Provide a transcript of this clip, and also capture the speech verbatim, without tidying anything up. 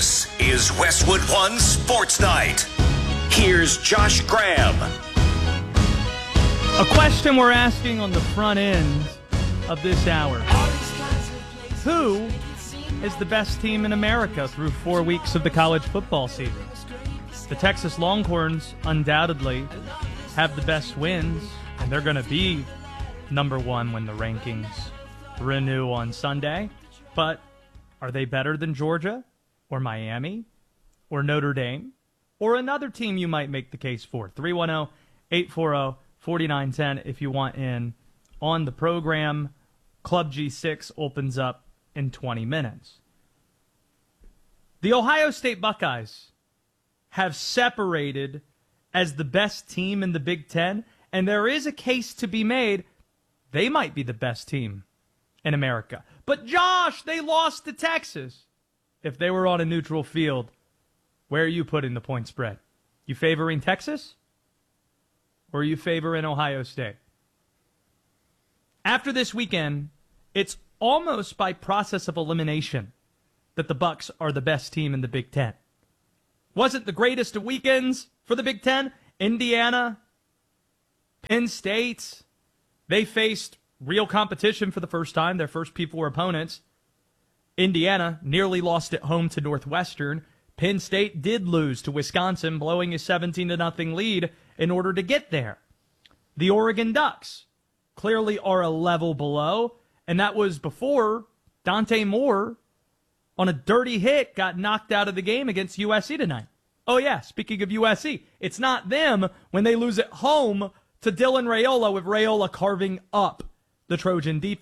This is Westwood One Sports Night. Here's Josh Graham. A question we're asking on the front end of this hour. Who is the best team in America through four weeks of the college football season? The Texas Longhorns undoubtedly have the best wins, and they're going to be number one when the rankings renew on Sunday. But are they better than Georgia or Miami or Notre Dame or another team you might make the case for? three one zero, eight four zero, four nine one zero if you want in on the program. Club G six opens up in twenty minutes. The Ohio State Buckeyes have separated as the best team in the Big Ten, and there is a case to be made. They might be the best team in America. But Josh, they lost to Texas. If they were on a neutral field, where are you putting the point spread? You favoring Texas? Or are you favoring Ohio State? After this weekend, it's almost by process of elimination that the Bucks are the best team in the Big Ten. Wasn't the greatest of weekends for the Big Ten? Indiana, Penn State, they faced real competition for the first time. Their first people were opponents. Indiana nearly lost at home to Northwestern. Penn State did lose to Wisconsin, blowing a seventeen to nothing lead in order to get there. The Oregon Ducks clearly are a level below, and that was before Dante Moore, on a dirty hit, got knocked out of the game against U S C tonight. Oh, yeah, speaking of U S C, it's not them when they lose at home to Dylan Raiola, with Raiola carving up the Trojan defense.